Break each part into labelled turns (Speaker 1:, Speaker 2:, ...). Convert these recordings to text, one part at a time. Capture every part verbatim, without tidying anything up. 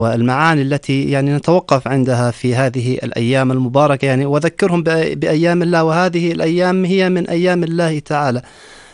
Speaker 1: والمعاني التي يعني نتوقف عندها في هذه الأيام المباركة، يعني وذكرهم بأيام الله، وهذه الأيام هي من أيام الله تعالى.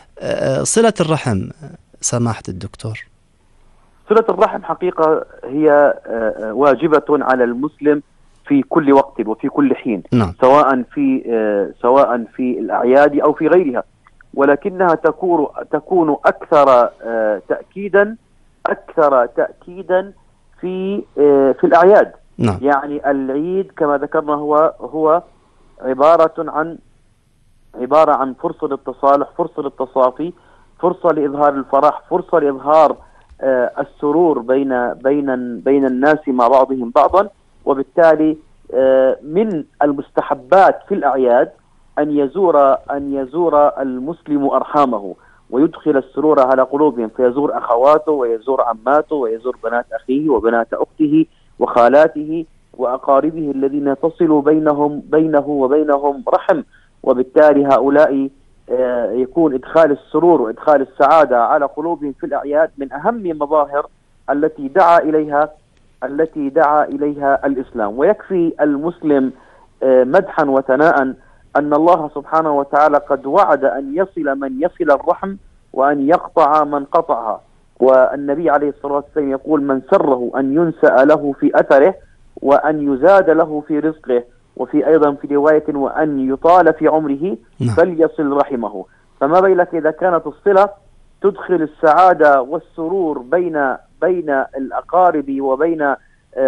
Speaker 1: صلة الرحم سماحة الدكتور.
Speaker 2: صلة الرحم حقيقة هي واجبة على المسلم في كل وقت وفي كل حين،
Speaker 1: نعم.
Speaker 2: سواء في سواء في الأعياد أو في غيرها، ولكنها تكون تكون أكثر تأكيدا أكثر تأكيدا في في الأعياد.
Speaker 1: نعم.
Speaker 2: يعني العيد كما ذكرنا هو هو عبارة عن عبارة عن فرصة للتصالح، فرصة للتصافي، فرصة لإظهار الفرح، فرصة لإظهار آه السرور بين بين بين الناس مع بعضهم بعضا. وبالتالي آه من المستحبات في الأعياد أن يزور أن يزور المسلم أرحامه ويدخل السرور على قلوبهم، فيزور أخواته ويزور عماته ويزور بنات أخيه وبنات أخته وخالاته وأقاربه الذين تصل بينهم بينه وبينهم رحم. وبالتالي هؤلاء يكون إدخال السرور وإدخال السعادة على قلوبهم في الأعياد من أهم مظاهر التي دعا إليها التي دعا إليها الإسلام. ويكفي المسلم مدحا وثناء أن الله سبحانه وتعالى قد وعد أن يصل من يصل الرحم وأن يقطع من قطعها. والنبي عليه الصلاة والسلام يقول: من سره أن ينسأ له في أثره وأن يزاد له في رزقه، وفي أيضا في رواية وأن يطال في عمره فليصل رحمه. فما بالك إذا كانت الصلة تدخل السعادة والسرور بين بين الأقارب وبين آه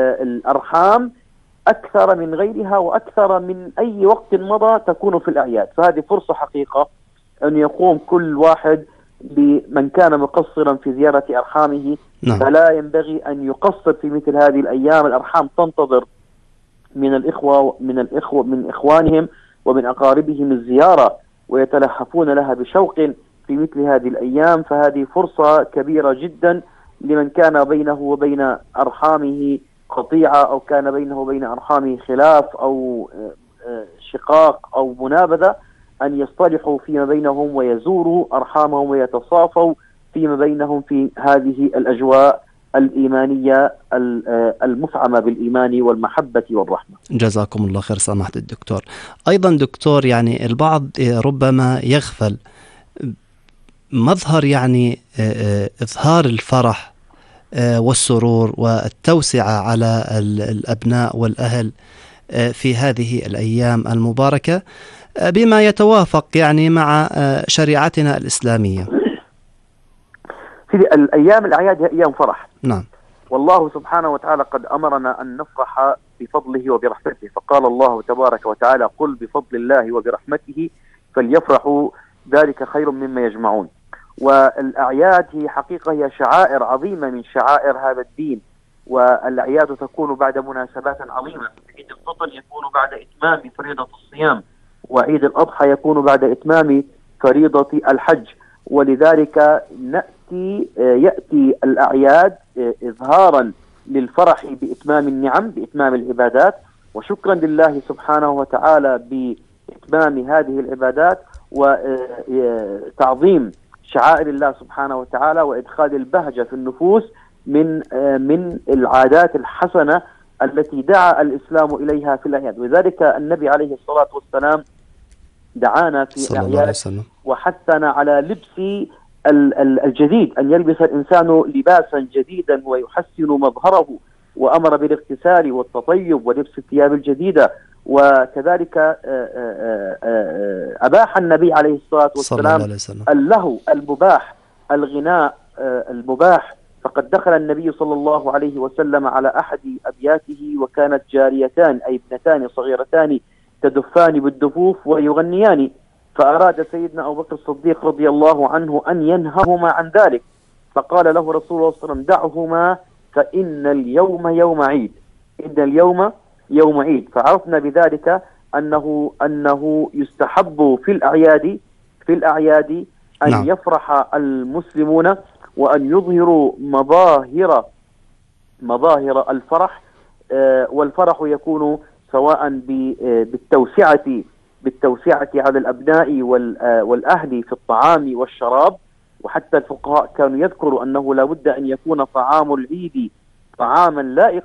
Speaker 2: الأرحام أكثر من غيرها وأكثر من أي وقت مضى تكون في الأعياد. فهذه فرصة حقيقة أن يقوم كل واحد بمن كان مقصرا في زيارة أرحامه. نعم. فلا ينبغي أن يقصر في مثل هذه الأيام. الأرحام تنتظر من الإخوة من الإخوة من إخوانهم ومن أقاربهم الزيارة، ويتلهفون لها بشوق في مثل هذه الأيام. فهذه فرصة كبيرة جدا لمن كان بينه وبين أرحامه قطيعة، أو كان بينه وبين أرحامه خلاف أو شقاق أو منابذة، أن يصطلحوا فيما بينهم ويزوروا أرحامهم ويتصافوا فيما بينهم في هذه الأجواء الإيمانية المفعمة بالإيمان والمحبة والرحمة.
Speaker 1: جزاكم الله خير سماحة الدكتور. أيضا دكتور، يعني البعض ربما يغفل مظهر يعني إظهار الفرح والسرور والتوسعة على الأبناء والأهل في هذه الأيام المباركة بما يتوافق يعني مع شريعتنا الإسلامية.
Speaker 2: في الأيام الأعياد هي أيام فرح.
Speaker 1: نعم.
Speaker 2: والله سبحانه وتعالى قد أمرنا أن نفرح بفضله وبرحمته، فقال الله تبارك وتعالى: قل بفضل الله وبرحمته فليفرحوا ذلك خير مما يجمعون. والأعياد هي حقيقة هي شعائر عظيمة من شعائر هذا الدين، والأعياد تكون بعد مناسبات عظيمة. عيد الفطر يكون بعد إتمام فريضة الصيام، وعيد الأضحى يكون بعد إتمام فريضة الحج. ولذلك نأتي يأتي الأعياد إظهارا للفرح بإتمام النعم، بإتمام العبادات، وشكرا لله سبحانه وتعالى بإتمام هذه العبادات، وتعظيم شعائر الله سبحانه وتعالى، وإدخال البهجة في النفوس من من العادات الحسنة التي دعا الإسلام إليها في الأعياد. وذلك النبي عليه الصلاة والسلام دعانا في الأعياد وحثنا على لبس الجديد، أن يلبس الإنسان لباسا جديدا ويحسن مظهره، وأمر بالاغتسال والتطيب ولبس الثياب الجديدة. وكذلك أباح النبي عليه الصلاة والسلام اللهو المباح، الغناء المباح. فقد دخل النبي صلى الله عليه وسلم على أحد أبياته وكانت جاريتان أي ابنتان صغيرتان تدفان بالدفوف ويغنيان، فأراد سيدنا أبو بكر الصديق رضي الله عنه أن ينههما عن ذلك، فقال له رسول الله صلى الله عليه وسلم: دعهما فإن اليوم يوم عيد، إن اليوم يوم عيد. فعرفنا بذلك أنه أنه يستحب في الأعياد في الأعياد أن نعم. يفرح المسلمون وأن يظهروا مظاهر مظاهر الفرح، آه والفرح يكون سواء بالتوسعة بالتوسعة على الأبناء والأهل في الطعام والشراب. وحتى الفقهاء كانوا يذكروا أنه لا بد أن يكون طعام العيد طعاما لائقا